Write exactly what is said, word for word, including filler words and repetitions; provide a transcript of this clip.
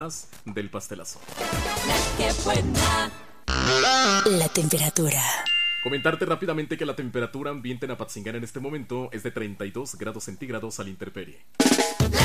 del pastelazo. ¡Qué buena! La temperatura. Comentarte rápidamente que la temperatura ambiente en Apatzingán en este momento es de treinta y dos grados centígrados a la intemperie.